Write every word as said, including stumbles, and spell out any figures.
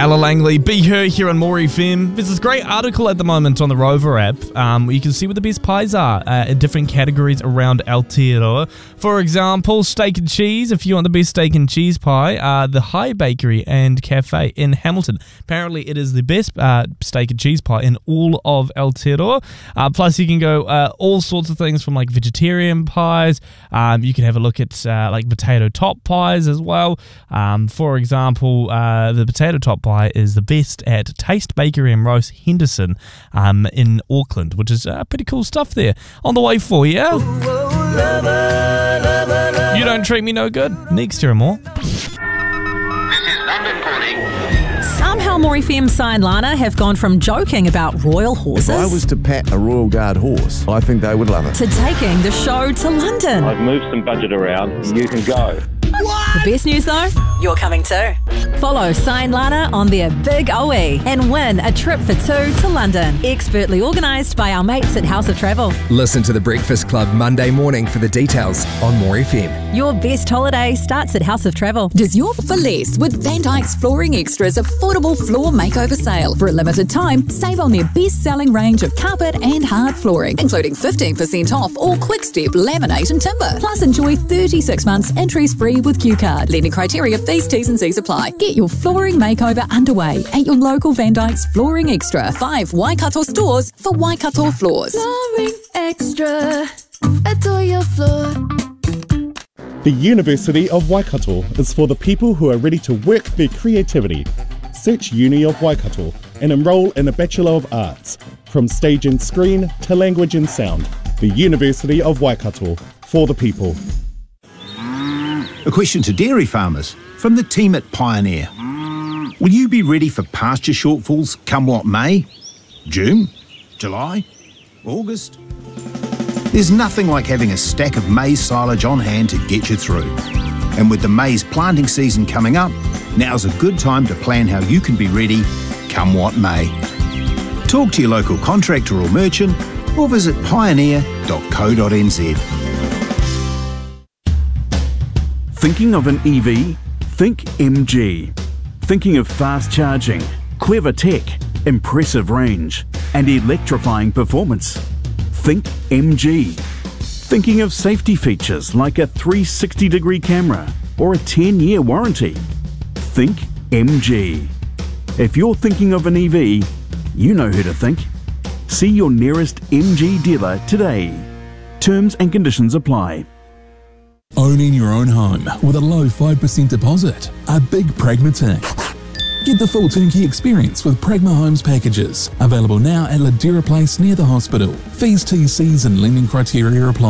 Ella Langley, Be Her here on More F M. There's this great article at the moment on the Rover app um, where you can see what the best pies are uh, in different categories around Aotearoa. For example, steak and cheese. If you want the best steak and cheese pie, uh, the High Bakery and Cafe in Hamilton. Apparently, it is the best uh, steak and cheese pie in all of Aotearoa. Uh, plus, you can go uh, all sorts of things from like vegetarian pies. Um, you can have a look at uh, like potato top pies as well. Um, for example, uh, the potato top pie is the best at Taste Bakery and Roast Henderson um, in Auckland, which is uh, pretty cool stuff there. On the way for you. You Don't Treat Me No Good. Next here and more. This is London calling. Somehow More F M Si and Lana have gone from joking about royal horses If I was to pat a Royal Guard horse, I think they would love it. to taking the show to London. I've moved some budget around. You can go. The best news though, you're coming too. Follow Si and Lana on their Big O E and win a trip for two to London. Expertly organised by our mates at House of Travel. Listen to The Breakfast Club Monday morning for the details on More F M. Your best holiday starts at House of Travel. Does your for less with Van Dyke's Flooring Extra's affordable floor makeover sale. For a limited time, save on their best-selling range of carpet and hard flooring, including fifteen percent off all quick-step laminate and timber. Plus, enjoy thirty-six months interest-free with Q Card. Lending criteria, fees, T's and C's apply. Get your flooring makeover underway at your local Van Dyke's Flooring Extra. Five Waikato stores for Waikato floors. Flooring Extra. Adore your floor. The University of Waikato is for the people who are ready to work their creativity. Search Uni of Waikato and enrol in a Bachelor of Arts, from stage and screen to language and sound. The University of Waikato, for the people. A question to dairy farmers from the team at Pioneer. Will you be ready for pasture shortfalls come what may? June? July? August? There's nothing like having a stack of maize silage on hand to get you through. And with the maize planting season coming up, now's a good time to plan how you can be ready come what may. Talk to your local contractor or merchant or visit pioneer dot co dot n z. Thinking of an E V? Think M G. Thinking of fast charging, clever tech, impressive range, and electrifying performance? Think M G. Thinking of safety features like a three sixty degree camera or a ten year warranty? Think M G. If you're thinking of an E V, you know who to think. See your nearest M G dealer today. Terms and conditions apply. Owning your own home with a low five percent deposit. A big pragmatic. Get the full turnkey experience with Pragma Homes packages. Available now at Ladera Place near the hospital. Fees, T Cs and lending criteria apply.